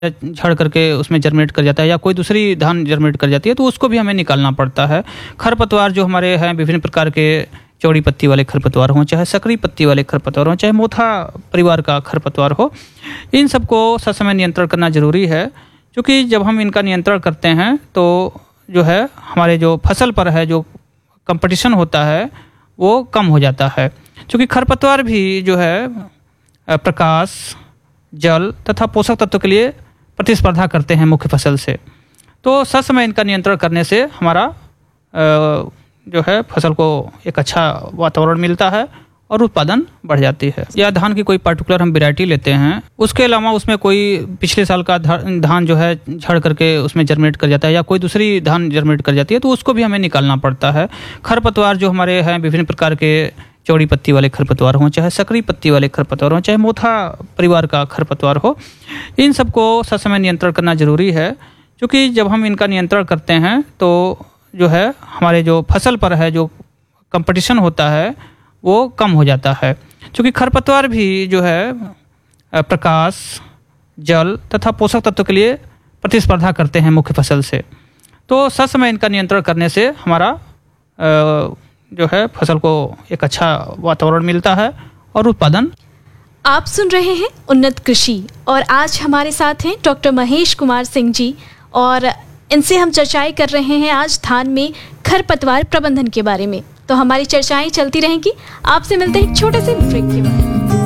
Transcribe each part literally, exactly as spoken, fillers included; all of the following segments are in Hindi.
झड़ करके उसमें जर्मिनेट कर जाता है या कोई दूसरी धान जर्मिनेट कर जाती है तो उसको भी हमें निकालना पड़ता है। खरपतवार जो हमारे हैं विभिन्न प्रकार के चौड़ी पत्ती वाले खरपतवार हों, चाहे सकरी पत्ती वाले खरपतवार हों, चाहे मोथा परिवार का खरपतवार हो, इन सबको ससमय नियंत्रण करना ज़रूरी है। क्योंकि जब हम इनका नियंत्रण करते हैं तो जो है हमारे जो फसल पर है जो कंपटीशन होता है वो कम हो जाता है। क्योंकि खरपतवार भी जो है प्रकाश, जल तथा पोषक तत्व के लिए प्रतिस्पर्धा करते हैं मुख्य फसल से। तो ससमय इनका नियंत्रण करने से हमारा जो है फसल को एक अच्छा वातावरण मिलता है और उत्पादन बढ़ जाती है। या धान की कोई पर्टिकुलर हम वैरायटी लेते हैं, उसके अलावा उसमें कोई पिछले साल का धान जो है झड़ करके उसमें जर्मिनेट कर जाता है या कोई दूसरी धान जर्मिनेट कर जाती है तो उसको भी हमें निकालना पड़ता है। खरपतवार जो हमारे हैं विभिन्न प्रकार के चौड़ी पत्ती वाले खरपतवार हों, चाहे सकरी पत्ती वाले खरपतवार हों, चाहे मोथा परिवार का खरपतवार हो, इन सबको ससमय नियंत्रण करना ज़रूरी है। क्योंकि जब हम इनका नियंत्रण करते हैं तो जो है हमारे जो फसल पर है जो कंपटीशन होता है वो कम हो जाता है। क्योंकि खरपतवार भी जो है प्रकाश, जल तथा पोषक तत्व के लिए प्रतिस्पर्धा करते हैं मुख्य फसल से। तो ससमय इनका नियंत्रण करने से हमारा जो है फसल को एक अच्छा वातावरण मिलता है और उत्पादन। आप सुन रहे हैं उन्नत कृषि और आज हमारे साथ हैं डॉक्टर महेश कुमार सिंह जी और इनसे हम चर्चाएं कर रहे हैं आज धान में खरपतवार प्रबंधन के बारे में। तो हमारी चर्चाएं चलती रहेंगी। आपसे मिलते हैं एक छोटे से ब्रेक के बाद।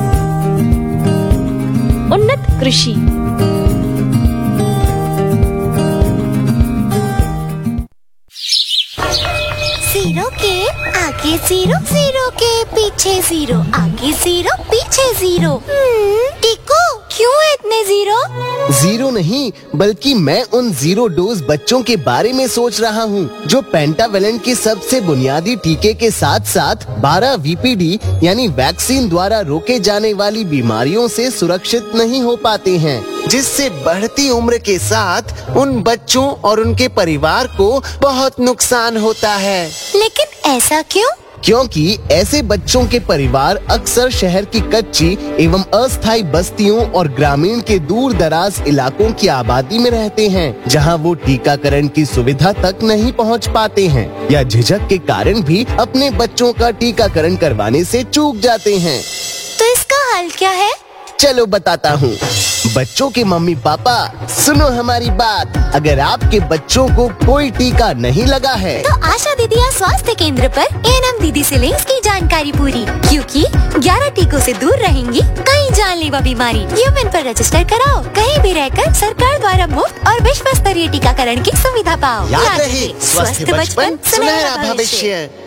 उन्नत कृषि। जीरो के आगे जीरो, जीरो के पीछे जीरो, आगे जीरो पीछे जीरो। टिको क्यों है इतने जीरो? जीरो नहीं बल्कि मैं उन जीरो डोज बच्चों के बारे में सोच रहा हूँ जो पेंटावेलेंट के सबसे बुनियादी टीके के साथ साथ बारह वी पी डी यानी वैक्सीन द्वारा रोके जाने वाली बीमारियों से सुरक्षित नहीं हो पाते हैं, जिससे बढ़ती उम्र के साथ उन बच्चों और उनके परिवार को बहुत नुकसान होता है। लेकिन ऐसा क्यों? क्योंकि ऐसे बच्चों के परिवार अक्सर शहर की कच्ची एवं अस्थायी बस्तियों और ग्रामीण के दूर दराज इलाकों की आबादी में रहते हैं, जहां वो टीकाकरण की सुविधा तक नहीं पहुंच पाते हैं या झिझक के कारण भी अपने बच्चों का टीकाकरण करवाने से चूक जाते हैं। तो इसका हल क्या है? चलो बताता हूँ। बच्चों के मम्मी पापा सुनो हमारी बात। अगर आपके बच्चों को कोई टीका नहीं लगा है तो आशा दीदी या स्वास्थ्य केंद्र पर एएनएम दीदी से लें इसकी जानकारी पूरी, क्योंकि ग्यारह टीकों से दूर रहेंगी कई जानलेवा बीमारी। यूमेन पर रजिस्टर कराओ, कहीं भी रहकर सरकार द्वारा मुफ्त और विश्व स्तरीय टीकाकरण की सुविधा पाओ। याद रहे, स्वस्थ बचपन सुनहरा भविष्य।